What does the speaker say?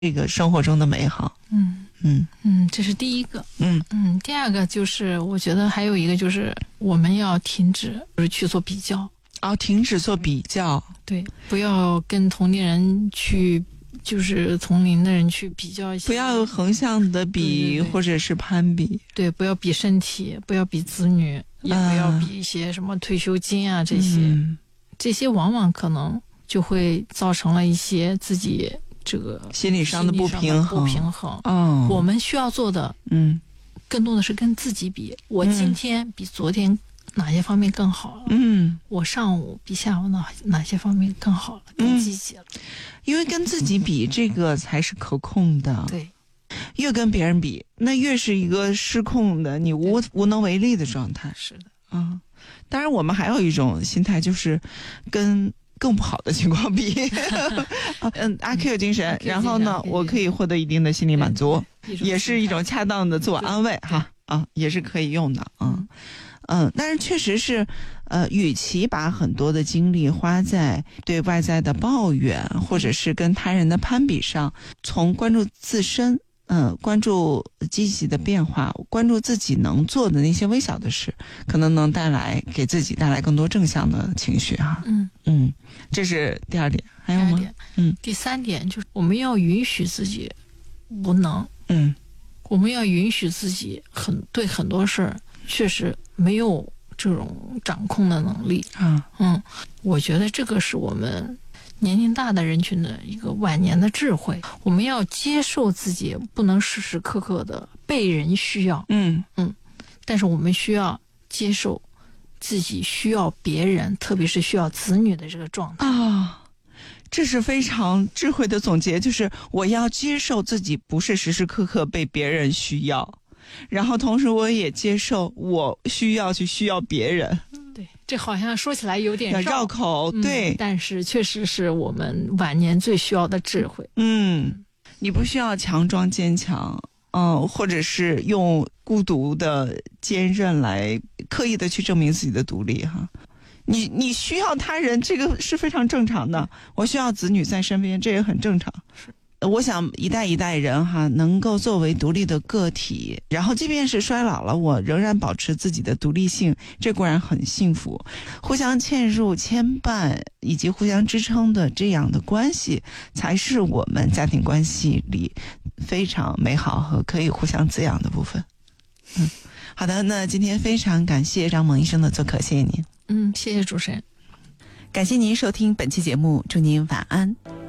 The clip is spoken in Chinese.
这个生活中的美好。 这是第一个。第二个就是我觉得还有一个就是我们要停止去做比较。 停止做比较。 对，不要跟同龄人去，就是同龄的人去比较一些， 不要横向的比， 对， 或者是攀比。 对，不要比身体，不要比子女，也不要比一些什么退休金啊这些，这些往往可能就会造成了一些自己这个心理上的不平衡。 我们需要做的，更多的是跟自己比。我今天比昨天哪些方面更好了？我上午比下午哪些方面更好了，更积极了？ 因为跟自己比，这个才是可控的。 对， 越跟别人比，那越是一个失控的，你无能为力的状态。 是的， 当然我们还有一种心态，就是跟更不好的情况比。阿 Q 精神，然后呢，我可以获得一定的心理满足，也是一种恰当的自我安慰哈。也是可以用的。但是确实是，与其把很多的精力花在对外在的抱怨，或者是跟他人的攀比上，从关注自身，关注积极的变化，关注自己能做的那些微小的事，可能能给自己带来更多正向的情绪哈。这是第二点。还有吗？ 第三点就是我们要允许自己无能。我们要允许自己对很多事儿确实没有这种掌控的能力。我觉得这个是我们年龄大的人群的一个晚年的智慧。我们要接受自己不能时时刻刻的被人需要。但是我们需要接受自己需要别人，特别是需要子女的这个状态。 这是非常智慧的总结，就是我要接受自己不是时时刻刻被别人需要，然后同时我也接受我需要去需要别人。 对，这好像说起来有点绕口，对， 但是确实是我们晚年最需要的智慧。 你不需要强装坚强，或者是用孤独的坚韧来刻意的去证明自己的独立哈。你需要他人，这个是非常正常的。我需要子女在身边，这也很正常。我想一代一代人哈，能够作为独立的个体，然后即便是衰老了，我仍然保持自己的独立性，这固然很幸福。互相嵌入、牵绊以及互相支撑的这样的关系，才是我们家庭关系里非常美好和可以互相滋养的部分。好的，那今天非常感谢张萌医生的做客，谢谢您。 谢谢主持人， 感谢您收听本期节目，祝您晚安。